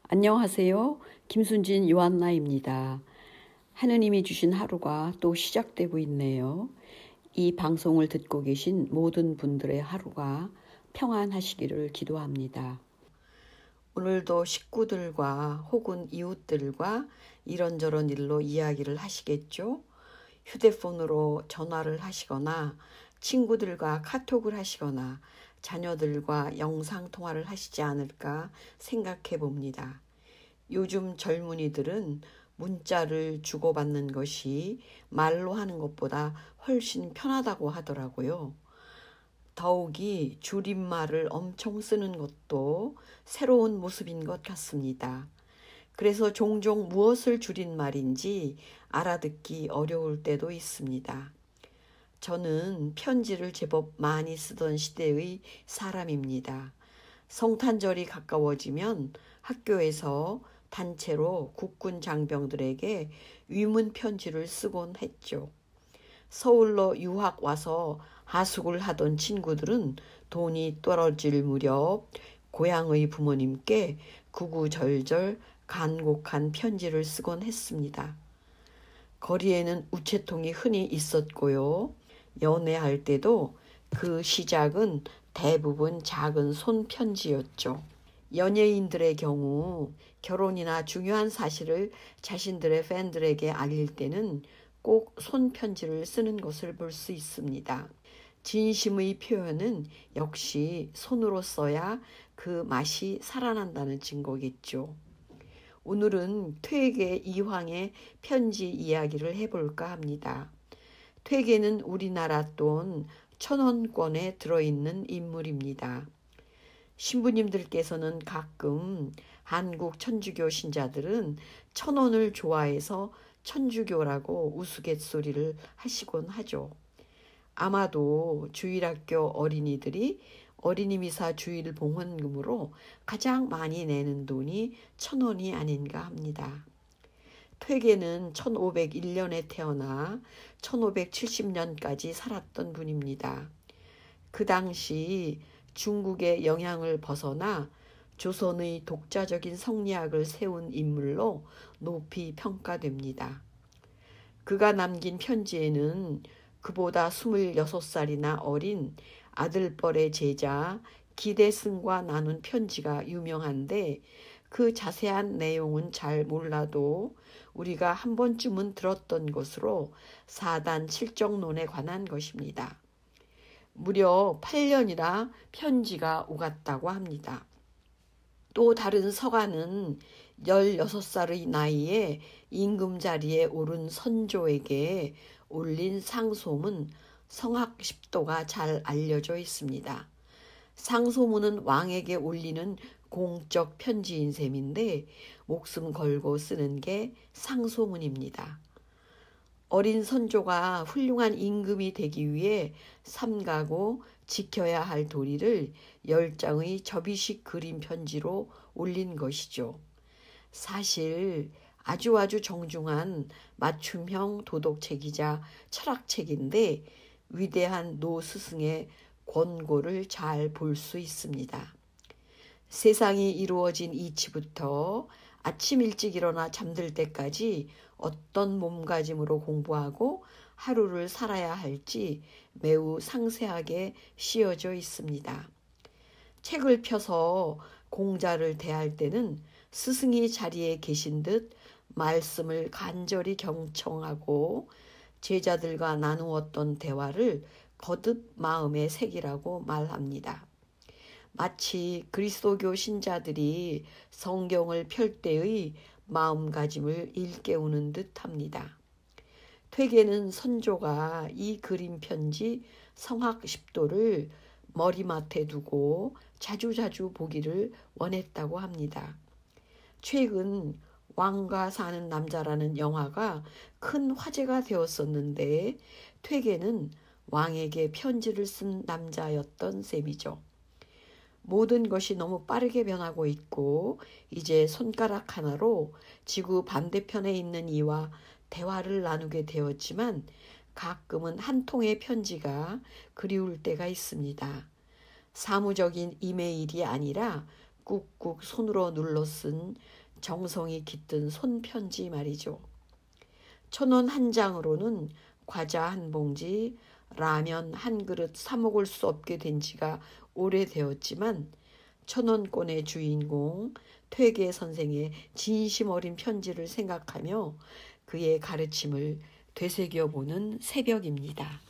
안녕하세요. 김순진 요한나입니다. 하느님이 주신 하루가 또 시작되고 있네요. 이 방송을 듣고 계신 모든 분들의 하루가 평안하시기를 기도합니다. 오늘도 식구들과 혹은 이웃들과 이런저런 일로 이야기를 하시겠죠? 휴대폰으로 전화를 하시거나 친구들과 카톡을 하시거나 자녀들과 영상통화를 하시지 않을까 생각해 봅니다. 요즘 젊은이들은 문자를 주고받는 것이 말로 하는 것보다 훨씬 편하다고 하더라고요. 더욱이 줄임말을 엄청 쓰는 것도 새로운 모습인 것 같습니다. 그래서 종종 무엇을 줄인 말인지 알아듣기 어려울 때도 있습니다. 저는 편지를 제법 많이 쓰던 시대의 사람입니다. 성탄절이 가까워지면 학교에서 단체로 국군 장병들에게 위문 편지를 쓰곤 했죠. 서울로 유학 와서 하숙을 하던 친구들은 돈이 떨어질 무렵 고향의 부모님께 구구절절 간곡한 편지를 쓰곤 했습니다. 거리에는 우체통이 흔히 있었고요. 연애할 때도 그 시작은 대부분 작은 손편지였죠. 연예인들의 경우 결혼이나 중요한 사실을 자신들의 팬들에게 알릴 때는 꼭 손편지를 쓰는 것을 볼 수 있습니다. 진심의 표현은 역시 손으로 써야 그 맛이 살아난다는 증거겠죠. 오늘은 퇴계 이황의 편지 이야기를 해볼까 합니다. 퇴계는 우리나라 돈 1,000원권에 들어있는 인물입니다. 신부님들께서는 가끔 한국 천주교 신자들은 1,000원을 좋아해서 천주교라고 우스갯소리를 하시곤 하죠. 아마도 주일학교 어린이들이 어린이 미사 주일 봉헌금으로 가장 많이 내는 돈이 1,000원이 아닌가 합니다. 퇴계는 1501년에 태어나 1570년까지 살았던 분입니다. 그 당시 중국의 영향을 벗어나 조선의 독자적인 성리학을 세운 인물로 높이 평가됩니다. 그가 남긴 편지에는 그보다 26살이나 어린 아들뻘의 제자 기대승과 나눈 편지가 유명한데 그 자세한 내용은 잘 몰라도 우리가 한 번쯤은 들었던 것으로 사단 칠정론에 관한 것입니다. 무려 8년이나 편지가 오갔다고 합니다. 또 다른 서간은 16살의 나이에 임금 자리에 오른 선조에게 올린 상소문 성학십도가 잘 알려져 있습니다. 상소문은 왕에게 올리는 공적 편지인 셈인데 목숨 걸고 쓰는 게 상소문입니다. 어린 선조가 훌륭한 임금이 되기 위해 삼가고 지켜야 할 도리를 10장의 접이식 그림 편지로 올린 것이죠. 사실 아주 정중한 맞춤형 도덕책이자 철학책인데 위대한 노 스승의 권고를 잘 볼 수 있습니다. 세상이 이루어진 이치부터 아침 일찍 일어나 잠들 때까지 어떤 몸가짐으로 공부하고 하루를 살아야 할지 매우 상세하게 씌어져 있습니다. 책을 펴서 공자를 대할 때는 스승이 자리에 계신 듯 말씀을 간절히 경청하고 제자들과 나누었던 대화를 거듭 마음에 새기라고 말합니다. 마치 그리스도교 신자들이 성경을 펼 때의 마음가짐을 일깨우는 듯합니다. 퇴계는 선조가 이 그림 편지 성학십도를 머리맡에 두고 자주자주 보기를 원했다고 합니다. 최근 왕과 사는 남자라는 영화가 큰 화제가 되었었는데 퇴계는 왕에게 편지를 쓴 남자였던 셈이죠. 모든 것이 너무 빠르게 변하고 있고 이제 손가락 하나로 지구 반대편에 있는 이와 대화를 나누게 되었지만 가끔은 한 통의 편지가 그리울 때가 있습니다. 사무적인 이메일이 아니라 꾹꾹 손으로 눌러 쓴 정성이 깃든 손편지 말이죠. 1,000원 한 장으로는 과자 한 봉지, 라면 한 그릇 사 먹을 수 없게 된 지가 오래되었지만 1,000원권의 주인공 퇴계 선생의 진심 어린 편지를 생각하며 그의 가르침을 되새겨보는 새벽입니다.